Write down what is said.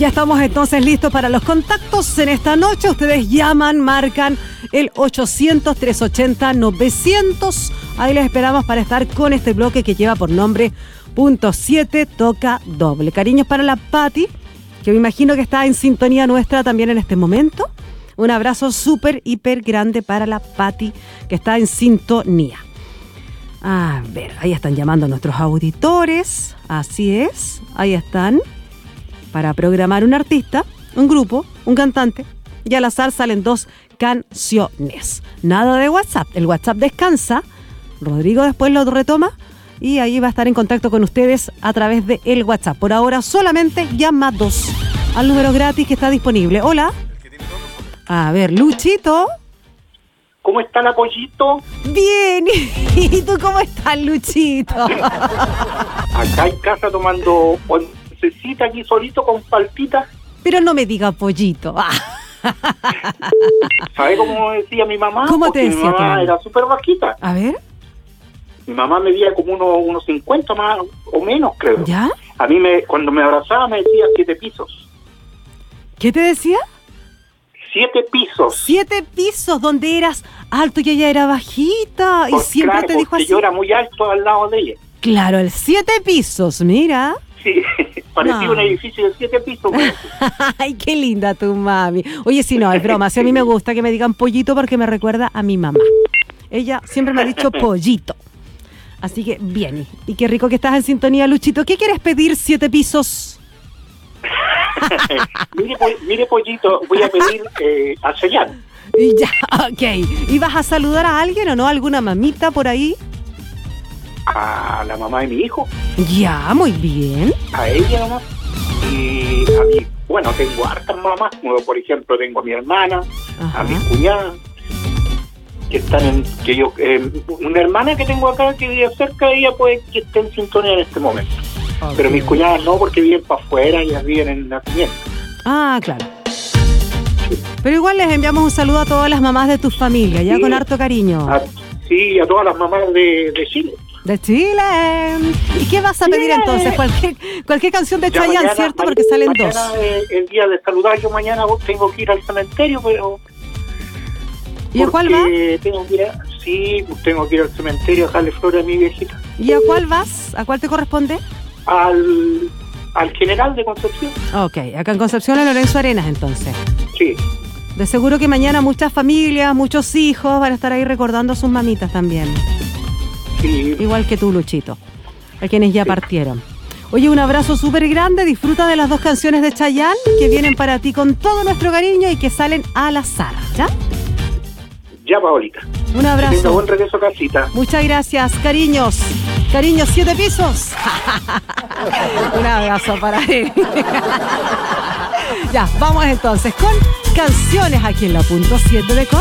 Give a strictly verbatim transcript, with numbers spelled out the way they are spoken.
Ya estamos entonces listos para los contactos en esta noche. Ustedes llaman, marcan el ochocientos, trescientos ochenta, novecientos. Ahí les esperamos para estar con este bloque que lleva por nombre Punto siete Toca Doble. Cariños para la Pati, que me imagino que está en sintonía nuestra también en este momento. Un abrazo súper, hiper grande para la Pati, que está en sintonía. A ver, ahí están llamando nuestros auditores. Así es, ahí están. Para programar un artista, un grupo, un cantante. Y al azar salen dos canciones. Nada de WhatsApp. El WhatsApp descansa. Rodrigo después lo retoma. Y ahí va a estar en contacto con ustedes a través de el WhatsApp. Por ahora solamente llamados al número gratis que está disponible. Hola. A ver, Luchito. ¿Cómo está la Pollito? Bien. ¿Y tú cómo estás, Luchito? Acá en casa tomando oncecita aquí solito con palpitas. Pero no me diga Pollito. ¿Sabe cómo decía mi mamá? ¿Cómo Porque te decía mi mamá tu mamá? era súper bajita. A ver. Mi mamá medía como unos, unos cincuenta más o menos, creo. ¿Ya? A mí, me cuando me abrazaba, me decía siete pisos. ¿Qué te decía? Siete pisos. Siete pisos, donde eras alto y ella era bajita. Y Pues siempre claro, te dijo porque así. yo era muy alto al lado de ella. Claro, el siete pisos, mira. Sí, parecía No. un edificio de siete pisos. Ay, qué linda tu mami. Oye, si no, es broma. Si a mí me gusta que me digan Pollito porque me recuerda a mi mamá. Ella siempre me ha dicho Pollito. Así que, bien. Y qué rico que estás en sintonía, Luchito. ¿Qué quieres pedir, siete pisos? mire, po- mire, Pollito, voy a pedir eh, a Chayanne. Y ya, ok. ¿Y vas a saludar a alguien o no? ¿Alguna mamita por ahí? A la mamá de mi hijo, Ya, muy bien. a ella nomás. Y a mí, bueno, tengo hartas mamás, como por ejemplo tengo a mi hermana, Ajá. a mis cuñadas, que están en, que yo, eh, una hermana que tengo acá que vive cerca de ella puede que esté en sintonía en este momento. Ok. Pero mis cuñadas no, porque viven para afuera, ellas viven en nacimiento. Ah, claro. Pero igual les enviamos un saludo a todas las mamás de tu familia, ya Sí. con harto cariño. A, sí, a todas las mamás de, de Chile. De Chile. ¿Y qué vas a pedir Chile. entonces? Cualquier cualquier canción de Ya Chayanne, mañana- ¿cierto? ma- Porque salen mañana dos. es el día de saludar. Yo mañana tengo que ir al cementerio, pero... ¿Y a cuál va? porque tengo que ir a, sí, pues tengo que ir al cementerio a dejarle flores a mi viejita. ¿Y a cuál vas? ¿A cuál te corresponde? Al, al general de Concepción. Ok, acá en Concepción, a Lorenzo Arenas, entonces. Sí, De seguro que mañana muchas familias, muchos hijos van a estar ahí recordando a sus mamitas también. sí. Igual que tú, Luchito, a quienes ya Sí. partieron. Oye, un abrazo súper grande. Disfruta de las dos canciones de Chayanne que vienen para ti con todo nuestro cariño y que salen al azar, ¿ya? Ya, Paolita. Un Que tenga abrazo. buen regreso a casita. Muchas gracias, cariños. Cariños, siete pisos. Un abrazo para él. Ya, vamos entonces con canciones aquí en la punto siete de Con.